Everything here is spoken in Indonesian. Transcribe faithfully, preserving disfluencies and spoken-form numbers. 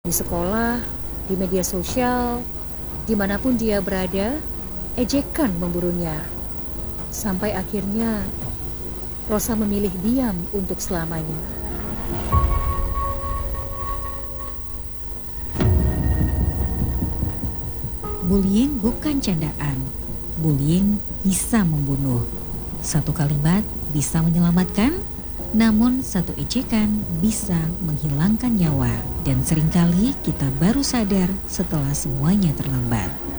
Di sekolah, di media sosial, dimanapun dia berada, ejekan memburunya. Sampai akhirnya Rosa memilih diam untuk selamanya. Bullying bukan candaan. Bullying bisa membunuh. Satu kalimat bisa menyelamatkan, namun satu ejekan bisa menghilangkan nyawa. Dan seringkali kita baru sadar setelah semuanya terlambat.